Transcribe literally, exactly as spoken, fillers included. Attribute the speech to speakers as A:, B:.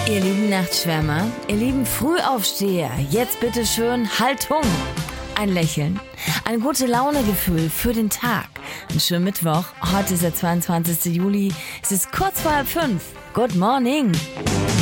A: Ihr lieben Nachtschwärmer, ihr lieben Frühaufsteher, jetzt bitte schön Haltung. Ein Lächeln, ein gute Launegefühl für den Tag. Einen schönen Mittwoch, heute ist der zweiundzwanzigster Juli, es ist kurz vor halb fünf. Good morning.